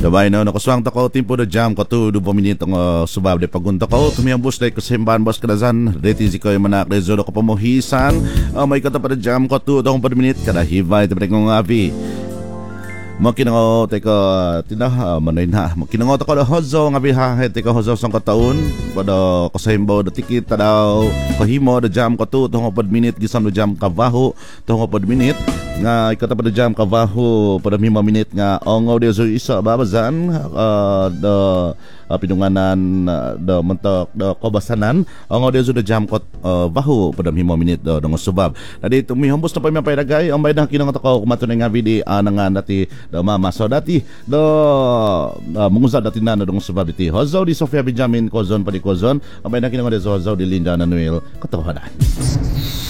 Sabay na nakuswang tako timpo na jam ko to 2 minito ng subab de pagunta ko tumiyang bus de kasimban bus kadazan reti si ko manak de zolo ko pamuhisan may kata pa jam ko to 2 minute kada hibay de kong avi makinango teko tinah manay na makinango tako hozo nga biha teko hozo sang kataon pada kasimbaw de tikit daw kahimo de jam ko to 2 minute gisam de jam kabaho 2 minute nga ikata pada jam kabaho pada 5 minit nga ongaw dia so isa babazan pinunganan da mentok da kobasanan ongaw dia so jam kot baho pada 5 minit dong subab tadi tumi hambus na pay dagay ang bay na kinang takaw kumaton nga video nangan dati da mama so dati do mungusad dati na dong subab diti hozo di Sofia Benjamin kozon padi kozon ang bay na kinang da hozo di Linda Nanuel katawanan.